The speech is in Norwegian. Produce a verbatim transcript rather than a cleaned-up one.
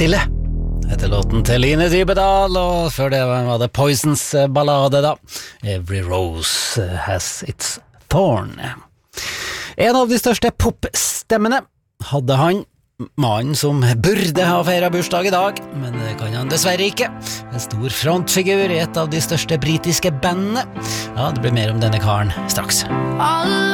stille etter låten til Line Dybedal, og før det var det Poisons ballade da, Every Rose Has Its Thorn. En av de største popstemmene hadde han, mannen som burde ha feiret bursdag i dag, men det kan han dessverre ikke. En stor frontfigur i et av de største britiske bandene. Ja, det blir mer om denne karen straks.